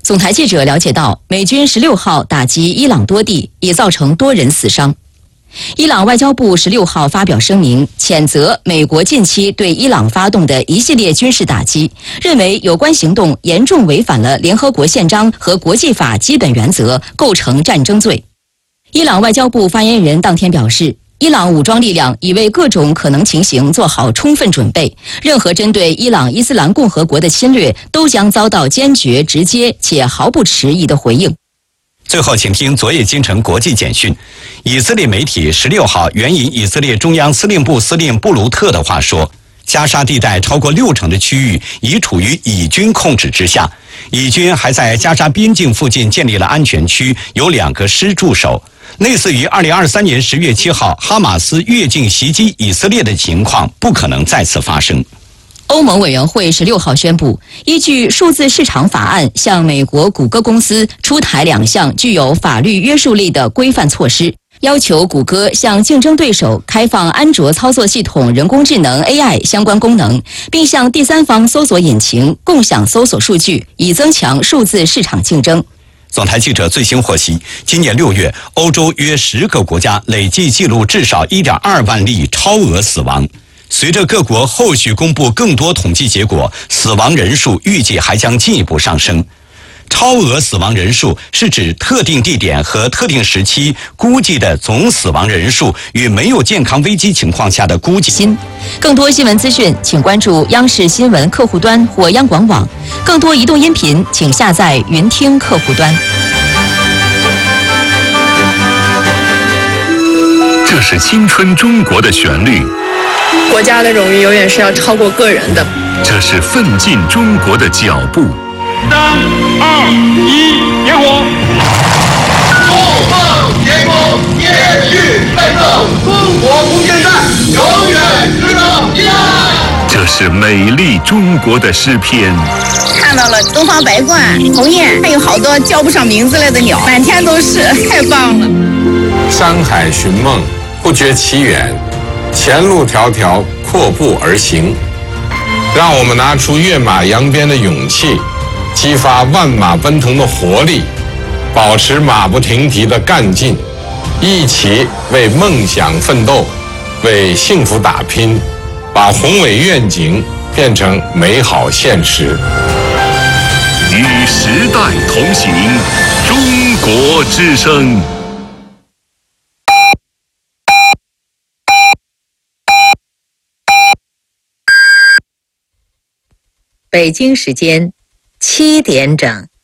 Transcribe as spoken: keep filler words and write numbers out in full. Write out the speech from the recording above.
总台记者了解到，美军十六号打击伊朗多地，已造成多人死伤。伊朗外交部十六号发表声明，谴责美国近期对伊朗发动的一系列军事打击，认为有关行动严重违反了联合国宪章和国际法基本原则，构成战争罪。伊朗外交部发言人当天表示，伊朗武装力量已为各种可能情形做好充分准备，任何针对伊朗伊斯兰共和国的侵略都将遭到坚决、直接且毫不迟疑的回应。 最后，请听昨夜今晨国际简讯。以色列媒体十六号援引以色列中央司令部司令布鲁特的话说，加沙地带超过六成的区域已处于以军控制之下，以军还在加沙边境附近建立了安全区，有两个师驻守。类似于二零二三年十月七号哈马斯越境袭击以色列的情况不可能再次发生。 欧盟委员会十六号宣布，依据数字市场法案，向美国谷歌公司出台两项具有法律约束力的规范措施，要求谷歌向竞争对手开放安卓操作系统人工智能 A I 相关功能，并向第三方搜索引擎共享搜索数据，以增强数字市场竞争。 总台记者最新获悉，今年六月，欧洲约十个国家累计记录至少 一点二万例超额死亡。随着各国后续公布更多统计结果，死亡人数预计还将进一步上升。超额死亡人数是指特定地点和特定时期估计的总死亡人数与没有健康危机情况下的估计。 新更多新闻资讯，请关注央视新闻客户端或央广网。更多移动音频，请下载云听客户端。 这是青春中国的旋律。 国家的荣誉永远是要超过个人的。 这是奋进中国的脚步。 三二一，点火！ 冲锋前锋，延续奋斗，中国不间断，永远值得依赖。 这是美丽中国的诗篇。 看到了东方白鹳、鸿雁，还有好多叫不上名字来的鸟，满天都是，太棒了。 山海寻梦，不觉其远，前路迢迢，阔步而行。让我们拿出跃马扬鞭的勇气，激发万马奔腾的活力，保持马不停蹄的干劲，一起为梦想奋斗，为幸福打拼，把宏伟愿景变成美好现实。 与时代同行，中国之声。 北京时间七点整。